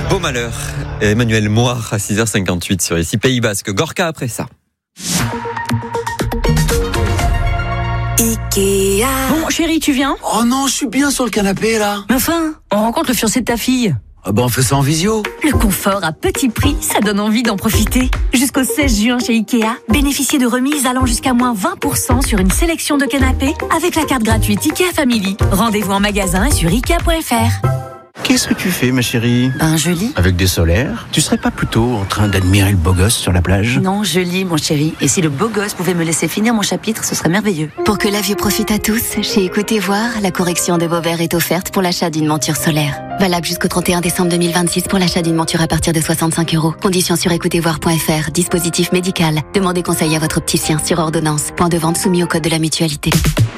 Beau malheur. Emmanuel Moire à 6h58 sur ici Pays Basque. Gorka après ça. Ikea. Bon, chérie, tu viens ? Oh non, je suis bien sur le canapé là. Mais enfin, on rencontre le fiancé de ta fille. Ah bah on fait ça en visio. Le confort à petit prix, ça donne envie d'en profiter. Jusqu'au 16 juin chez Ikea, bénéficiez de remises allant jusqu'à moins 20% sur une sélection de canapés avec la carte gratuite Ikea Family. Rendez-vous en magasin et sur Ikea.fr. Qu'est-ce que tu fais, ma chérie ? Je lis. Avec des solaires ? Tu serais pas plutôt en train d'admirer le beau gosse sur la plage ? Non, je lis, mon chéri. Et si le beau gosse pouvait me laisser finir mon chapitre, ce serait merveilleux. Pour que la vue profite à tous, chez Écoutez Voir, la correction de vos verres est offerte pour l'achat d'une monture solaire. Valable jusqu'au 31 décembre 2026 pour l'achat d'une monture à partir de 65 €. Conditions sur écoutezvoir.fr. Dispositif médical. Demandez conseil à votre opticien sur ordonnance. Point de vente soumis au code de la mutualité.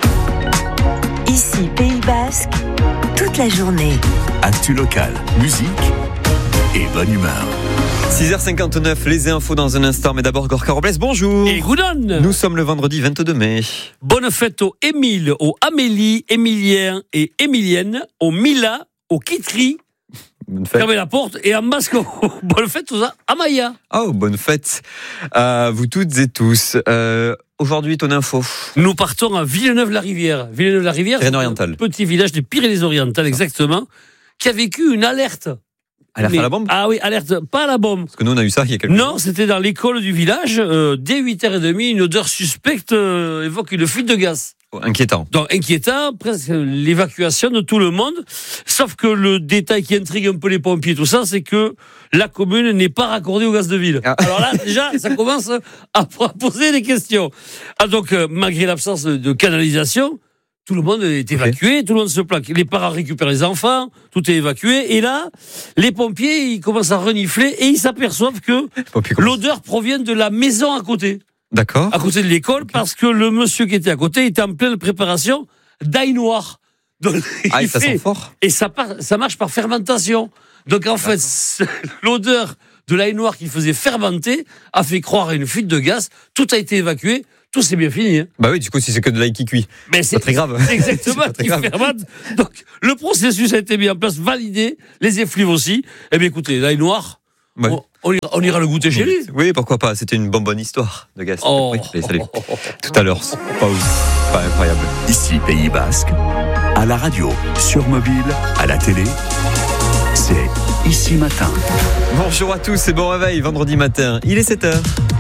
Ici Pays Basque, toute la journée. Actu locale, musique et bonne humeur. 6h59, les infos dans un instant. Mais d'abord, Gorka Robles, bonjour. Et Goudon. Nous sommes le vendredi 22 mai. Bonne fête aux Émile, aux Amélie, Émilien et Émilienne, aux Mila, aux Kitri. Bonne fête. Fermez la porte et en masque. Bonne fête aux Amaya. Oh, bonne fête à vous toutes et tous. Aujourd'hui, ton info. Nous partons à Villeneuve-la-Rivière. Villeneuve-la-Rivière, Pyrénées-Orientales. petit village des Pyrénées-Orientales, exactement, qui a vécu une alerte. Alerte à la bombe ? Ah oui, alerte, pas à la bombe. Parce que nous, on a eu ça il y a quelques jours. Non, c'était dans l'école du village. Dès 8h30, une odeur suspecte évoque une fuite de gaz. Oh, inquiétant. Donc inquiétant, presque l'évacuation de tout le monde. Sauf que le détail qui intrigue un peu les pompiers, tout ça, c'est que la commune n'est pas raccordée au gaz de ville. Ah. Alors là, déjà, ça commence à poser des questions. Ah, donc, malgré l'absence de canalisation, tout le monde est évacué, tout le monde se plaque. Les parents récupèrent les enfants, tout est évacué. Et là, les pompiers, ils commencent à renifler et ils s'aperçoivent que l'odeur provient de la maison à côté. D'accord. À côté de l'école, parce que le monsieur qui était à côté était en pleine préparation d'ail noir. Donc, Ça sent fort. Et ça marche par fermentation. Donc en fait, l'odeur de l'ail noir qu'il faisait fermenter a fait croire à une fuite de gaz. Tout a été évacué. Tout s'est bien fini. Hein. Bah oui, du coup, si c'est que de l'ail qui cuit. Mais c'est pas très grave. C'est exactement ce qui fermente. Donc le processus a été mis en place, validé, les effluves aussi. Eh bien écoutez, l'ail noir, Ouais. on ira le goûter chez lui. Oui, pourquoi pas. C'était une bonne histoire de gaz. Oh. Oui, allez, salut. Tout à l'heure. Pas incroyable. Ici Pays Basque, à la radio, sur mobile, à la télé, c'est Ici Matin. Bonjour à tous et bon réveil, vendredi matin. Il est 7h.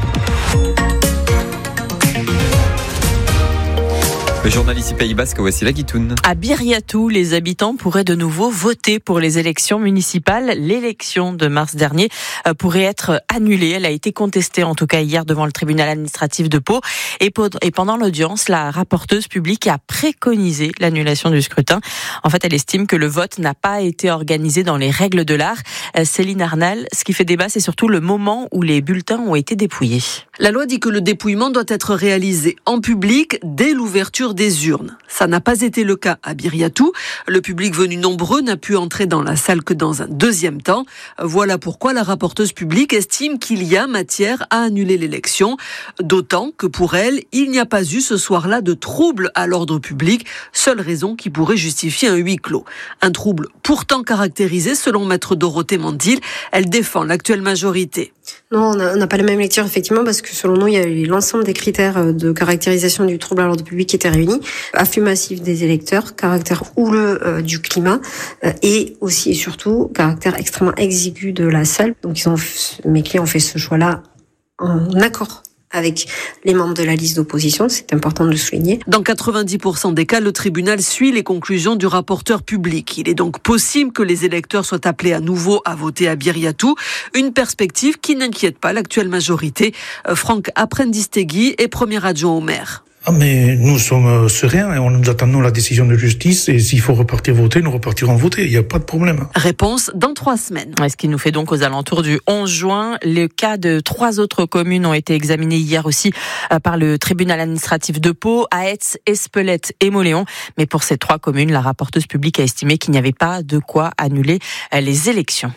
Le journal ici Pays Basque, voici la Guitoune. À Biriatou, les habitants pourraient de nouveau voter pour les élections municipales. L'élection de mars dernier pourrait être annulée. Elle a été contestée, en tout cas hier, devant le tribunal administratif de Pau. Et pendant l'audience, la rapporteuse publique a préconisé l'annulation du scrutin. En fait, elle estime que le vote n'a pas été organisé dans les règles de l'art. Céline Arnal, ce qui fait débat, c'est surtout le moment où les bulletins ont été dépouillés. La loi dit que le dépouillement doit être réalisé en public dès l'ouverture des urnes. Ça n'a pas été le cas à Biriatou. Le public venu nombreux n'a pu entrer dans la salle que dans un deuxième temps. Voilà pourquoi la rapporteuse publique estime qu'il y a matière à annuler l'élection. D'autant que pour elle, il n'y a pas eu ce soir-là de trouble à l'ordre public, seule raison qui pourrait justifier un huis clos. Un trouble pourtant caractérisé selon maître Dorothée Mandil. Elle défend l'actuelle majorité. Non, on n'a pas la même lecture, effectivement, parce que selon nous, il y a eu l'ensemble des critères de caractérisation du trouble à l'ordre public qui étaient réunis. Afflux massif des électeurs, caractère houleux du climat, et aussi et surtout, caractère extrêmement exigu de la salle. Donc, mes clients ont fait ce choix-là en accord avec les membres de la liste d'opposition, c'est important de le souligner. Dans 90% des cas, le tribunal suit les conclusions du rapporteur public. Il est donc possible que les électeurs soient appelés à nouveau à voter à Biriatou, une perspective qui n'inquiète pas l'actuelle majorité. Franck Aprendistegui est premier adjoint au maire. Mais nous sommes sereins et nous attendons la décision de justice et s'il faut repartir voter, nous repartirons voter, il n'y a pas de problème. Réponse dans 3 semaines. Ce qui nous fait donc aux alentours du 11 juin. Les cas de 3 autres communes ont été examinés hier aussi par le tribunal administratif de Pau, Aetz, Espelette et Mauléon. Mais pour ces 3 communes, la rapporteuse publique a estimé qu'il n'y avait pas de quoi annuler les élections.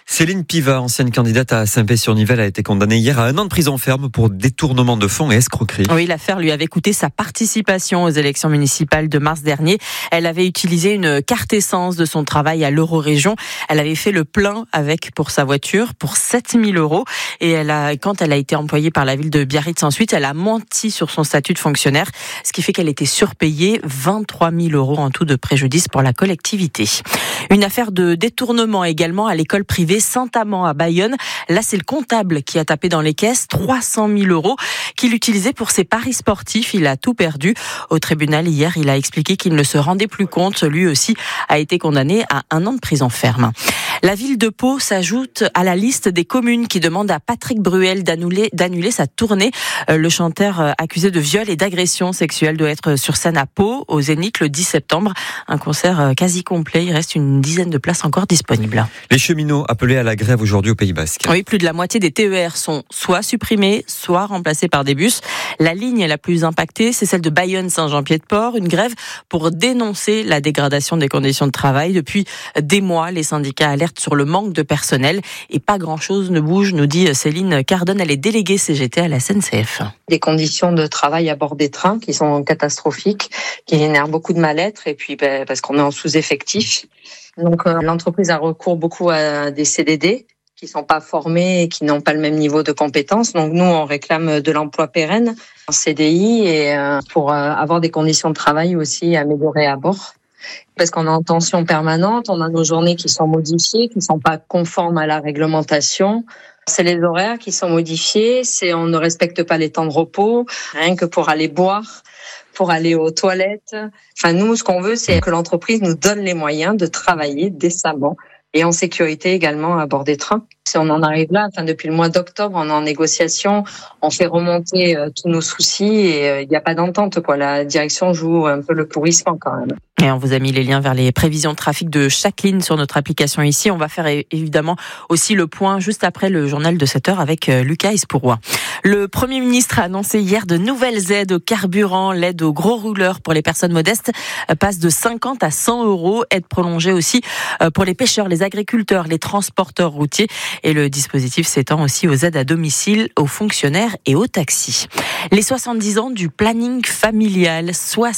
Céline Piva, ancienne candidate à Saint-Pé-sur-Nivelle, a été condamnée hier à 1 an de prison ferme pour détournement de fonds et escroquerie. Oui, l'affaire lui avait coûté sa participation aux élections municipales de mars dernier. Elle avait utilisé une carte essence de son travail à l'Eurorégion. Elle avait fait le plein pour sa voiture pour 7 000 €. Et quand elle a été employée par la ville de Biarritz ensuite, elle a menti sur son statut de fonctionnaire, ce qui fait qu'elle était surpayée, 23 000 € en tout de préjudice pour la collectivité. Une affaire de détournement également à l'école privée Saint-Amand à Bayonne. Là, c'est le comptable qui a tapé dans les caisses 300 000 € qu'il utilisait pour ses paris sportifs. Il a tout perdu. Au tribunal hier, il a expliqué qu'il ne se rendait plus compte. Lui aussi a été condamné à 1 an de prison ferme. La ville de Pau s'ajoute à la liste des communes qui demandent à Patrick Bruel d'annuler sa tournée. Le chanteur accusé de viol et d'agression sexuelle doit être sur scène à Pau, au Zénith, le 10 septembre. Un concert quasi complet. Il reste une dizaine de places encore disponibles. Les cheminots appelés à la grève aujourd'hui au Pays Basque. Oui, plus de la moitié des TER sont soit supprimés, soit remplacés par des bus. La ligne la plus impactée, c'est celle de Bayonne-Saint-Jean-Pied-de-Port. Une grève pour dénoncer la dégradation des conditions de travail. Depuis des mois, les syndicats alertent sur le manque de personnel et pas grand-chose ne bouge, nous dit Céline Cardone. Elle est déléguée CGT à la SNCF. Des conditions de travail à bord des trains qui sont catastrophiques, qui génèrent beaucoup de mal-être et puis parce qu'on est en sous-effectif. Donc l'entreprise a recours beaucoup à des CDD qui sont pas formés et qui n'ont pas le même niveau de compétences. Donc nous, on réclame de l'emploi pérenne en CDI et pour avoir des conditions de travail aussi améliorées à bord. Parce qu'on est en tension permanente, on a nos journées qui sont modifiées, qui sont pas conformes à la réglementation. C'est les horaires qui sont modifiés, on ne respecte pas les temps de repos, rien que pour aller boire, pour aller aux toilettes. Enfin, nous, ce qu'on veut, c'est que l'entreprise nous donne les moyens de travailler décemment et en sécurité également à bord des trains. Si on en arrive là, depuis le mois d'octobre, on est en négociation, on fait remonter tous nos soucis et il n'y a pas d'entente, quoi. La direction joue un peu le pourrissement quand même. Et on vous a mis les liens vers les prévisions de trafic de chaque ligne sur notre application ici. On va faire évidemment aussi le point juste après le journal de 7h avec Lucas Espourois. Le Premier ministre a annoncé hier de nouvelles aides au carburant. L'aide aux gros rouleurs pour les personnes modestes passe de 50 à 100 €. Aide prolongée aussi pour les pêcheurs, les agriculteurs, les transporteurs routiers. Et le dispositif s'étend aussi aux aides à domicile, aux fonctionnaires et aux taxis. Les 70 ans du planning familial,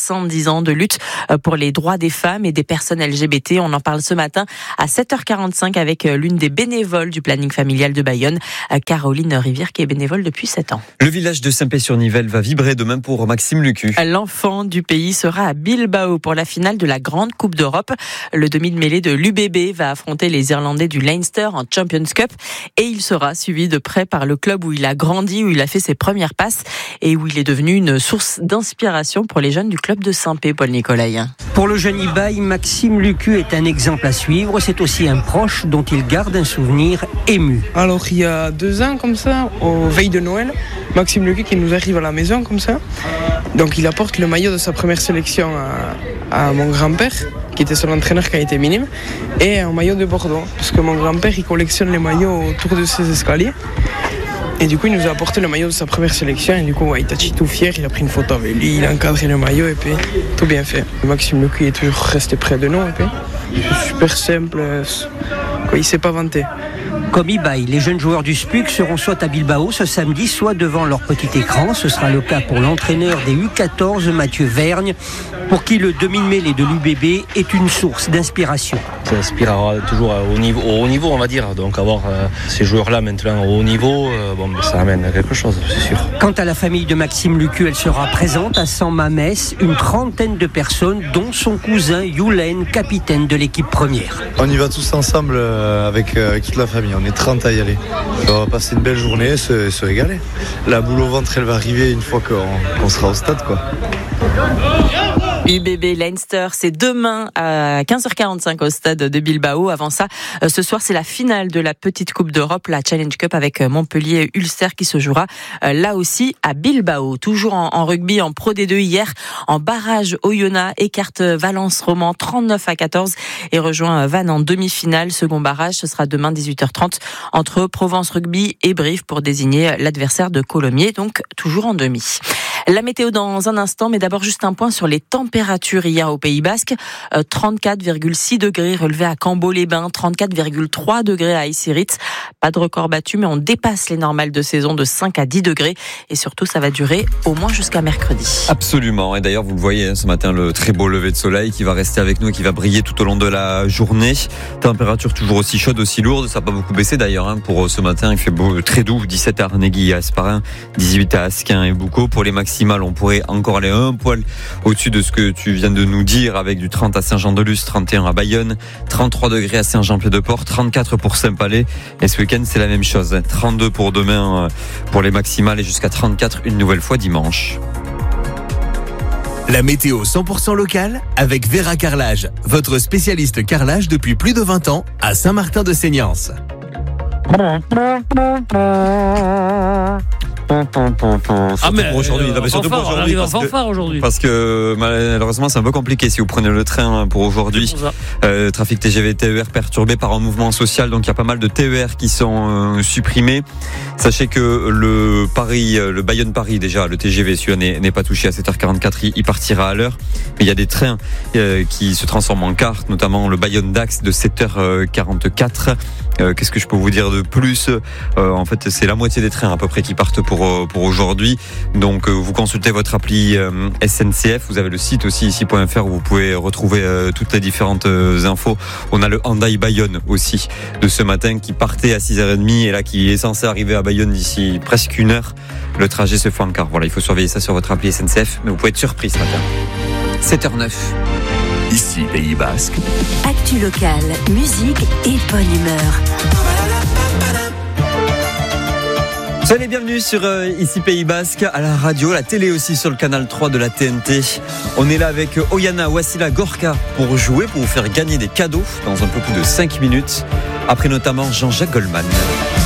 70 ans de lutte pour les droits des femmes et des personnes LGBT. On en parle ce matin à 7h45 avec l'une des bénévoles du planning familial de Bayonne, Caroline Rivière, qui est bénévole depuis 7 ans. Le village de Saint-Pé-sur-Nivelle va vibrer demain pour Maxime Lucu. L'enfant du pays sera à Bilbao pour la finale de la Grande Coupe d'Europe. Le demi de mêlée de l'UBB va affronter les Irlandais du Leinster en Champions Cup et il sera suivi de près par le club où il a grandi, où il a fait ses premières passes et où il est devenu une source d'inspiration pour les jeunes du club de Saint-Pé, Paul Nicolai. Pour le jeune Ibaï, Maxime Lucu est un exemple à suivre. C'est aussi un proche dont il garde un souvenir ému. Alors il y a 2 ans comme ça, aux veilles de Noël, Maxime Lucu qui nous arrive à la maison comme ça. Donc il apporte le maillot de sa première sélection à mon grand-père, qui était son entraîneur quand il était minime, et un maillot de Bordeaux. Parce que mon grand-père, il collectionne les maillots autour de ses escaliers. Et du coup, il nous a apporté le maillot de sa première sélection. Et du coup, il était tout fier. Il a pris une photo avec lui, il a encadré le maillot et puis tout bien fait. Maxime Lucu est toujours resté près de nous. Et puis, super simple. Il ne s'est pas vanté. Comme Ibaï, les jeunes joueurs du SPUC seront soit à Bilbao ce samedi, soit devant leur petit écran. Ce sera le cas pour l'entraîneur des U14, Mathieu Vergne, pour qui le demi-mêlée de l'UBB est une source d'inspiration. Ça aspirera toujours au haut niveau, on va dire. Donc avoir ces joueurs-là maintenant au haut niveau, ça amène à quelque chose, c'est sûr. Quant à la famille de Maxime Lucu, elle sera présente à San-Mamès, une trentaine de personnes, dont son cousin Youlen, capitaine de l'équipe première. On y va tous ensemble avec toute la famille. On est 30 à y aller. On va passer une belle journée, se régaler. La boule au ventre, elle va arriver une fois qu'on sera au stade, quoi. UBB Leinster, c'est demain à 15h45 au stade de Bilbao. Avant ça, ce soir, c'est la finale de la petite Coupe d'Europe, la Challenge Cup avec Montpellier et Ulster qui se jouera là aussi à Bilbao. Toujours en rugby, en Pro D2 hier, en barrage, Oyonnax écarte Valence Roman 39-14 et rejoint Vannes en demi-finale. Second barrage, ce sera demain 18h30 entre Provence Rugby et Brive pour désigner l'adversaire de Colomiers, donc toujours en demi. La météo dans un instant, mais d'abord juste un point sur les températures hier au Pays Basque. 34,6 degrés relevés à Cambo-les-Bains, 34,3 degrés à Essiritz. Pas de record battu, mais on dépasse les normales de saison de 5 à 10 degrés. Et surtout, ça va durer au moins jusqu'à mercredi. Absolument. Et d'ailleurs, vous le voyez ce matin, le très beau lever de soleil qui va rester avec nous et qui va briller tout au long de la journée. Température toujours aussi chaude, aussi lourde. Ça n'a pas beaucoup baissé d'ailleurs. Pour ce matin, il fait beau, très doux. 17 à Arnegui et à Asparin, 18 à Asquin et Boucau. Pour les maximales, on pourrait encore aller un poil au-dessus de ce que tu viens de nous dire, avec du 30 à Saint-Jean-de-Luz, 31 à Bayonne, 33 degrés à Saint-Jean-Pied-de-Port, 34 pour Saint-Palais. Et ce week-end, c'est la même chose. 32 pour demain pour les maximales et jusqu'à 34 une nouvelle fois dimanche. La météo 100% locale avec Vera Carrelage, votre spécialiste carrelage depuis plus de 20 ans à Saint-Martin-de-Seignance. Mais pour aujourd'hui, surtout pour aujourd'hui, parce que malheureusement c'est un peu compliqué si vous prenez le train pour aujourd'hui. Trafic TGV TER perturbé par un mouvement social, donc il y a pas mal de TER qui sont supprimés. Sachez que le Bayonne-Paris déjà, le TGV celui-là n'est pas touché à 7h44, il partira à l'heure. Mais il y a des trains qui se transforment en cars, notamment le Bayonne-Dax de 7h44. Qu'est-ce que je peux vous dire de plus? En fait, c'est la moitié des trains à peu près qui partent pour aujourd'hui. Donc, vous consultez votre appli SNCF. Vous avez le site aussi ici.fr où vous pouvez retrouver toutes les différentes infos. On a le Hyundai Bayonne aussi de ce matin qui partait à 6h30 et là qui est censé arriver à Bayonne d'ici presque une heure. Le trajet se fait en car. Voilà, il faut surveiller ça sur votre appli SNCF. Mais vous pouvez être surpris ce matin. 7h09. Ici, Pays Basque. Actu locale, musique et bonne humeur. Soyez les bienvenus sur ici Pays Basque, à la radio, la télé aussi sur le canal 3 de la TNT. On est là avec Oyana, Wassila, Gorka pour jouer, pour vous faire gagner des cadeaux dans un peu plus de 5 minutes. Après notamment Jean-Jacques Goldman.